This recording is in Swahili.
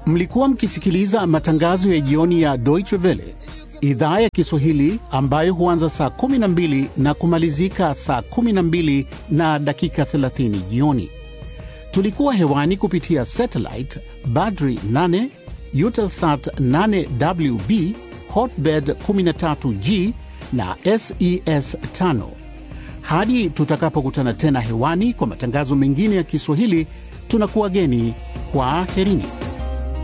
Mlikuwa mkisikiliza matangazo ya jioni ya Deutsche Welle, idhaa ya Kiswahili ambayo huanza saa 12 na kumalizika saa 12 na dakika 30 jioni. Tulikuwa hewani kupitia satellite Badri 8, Eutelsat 8WB, Hotbird 13G na SES 5. Hadi tutakapokutana tena hewani kwa matangazo mengine ya Kiswahili, tunakuwageni kwa aherini.